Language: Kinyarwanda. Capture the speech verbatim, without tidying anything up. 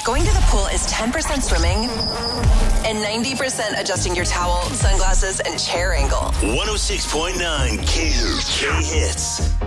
Going to the pool is ten percent swimming and ninety percent adjusting your towel, sunglasses, and chair angle. one oh six point nine K Hits.